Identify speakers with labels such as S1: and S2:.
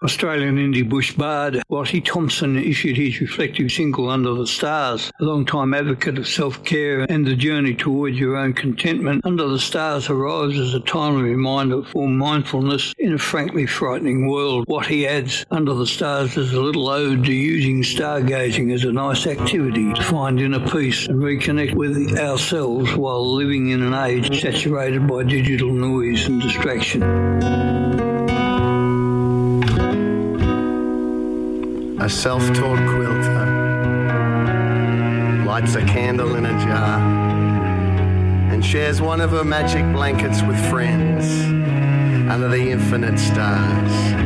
S1: Australian indie bush bard Lottie Thompson issued his reflective single Under the Stars. A long-time advocate of self-care and the journey towards your own contentment, Under the Stars arrives as a timely reminder for mindfulness in a frankly frightening world. Lottie adds, Under the Stars is a little ode to using stargazing as a nice activity to find inner peace and reconnect with ourselves while living in an age saturated by digital noise and distraction.
S2: A self-taught quilter lights a candle in a jar and shares one of her magic blankets with friends under the infinite stars.